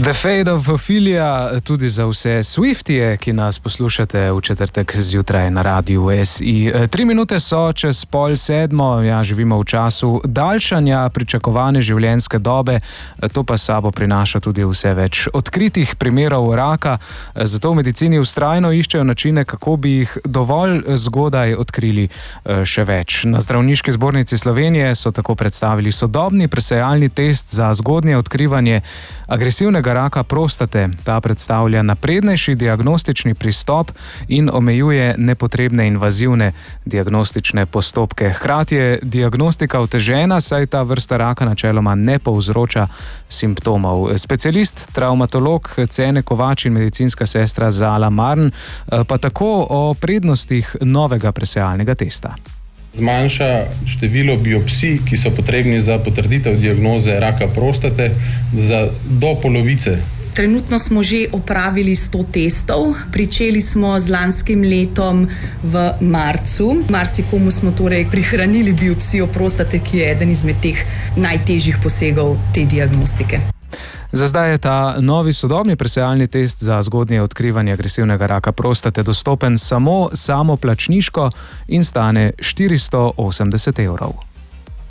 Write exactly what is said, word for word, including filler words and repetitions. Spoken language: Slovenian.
The Fate of Ophelia tudi za vse Swiftije, ki nas poslušate v četrtek zjutraj na Radiu S I. Tri minute so čez pol sedmo, ja, živimo v času daljšanja pričakovane življenjske dobe, to pa sabo prinaša tudi vse več odkritih primerov raka, zato v medicini vztrajno iščejo načine, kako bi jih dovolj zgodaj odkrili še več. Na Zdravniški zbornici Slovenije so tako predstavili sodobni presejalni test za zgodnje odkrivanje agresivnega raka prostate. Ta predstavlja naprednejši diagnostični pristop in omejuje nepotrebne invazivne diagnostične postopke. Hkrati je diagnostika otežena, saj ta vrsta raka načeloma ne povzroča simptomov. Specialist, travmatolog Cene Kovač in medicinska sestra Zala Marn pa tako o prednostih novega presejalnega testa. Zmanjša število biopsij, ki so potrebni za potrditev diagnoze raka prostate, za do polovice. Trenutno smo že opravili sto testov, pričeli smo z lanskim letom v marcu. Marsikomu smo torej prihranili biopsijo prostate, ki je eden izmed teh najtežjih posegov te diagnostike. Za zdaj je ta novi sodobni presejalni test za zgodnje odkrivanje agresivnega raka prostate dostopen samo samoplačniško in stane štiristo osemdeset evrov.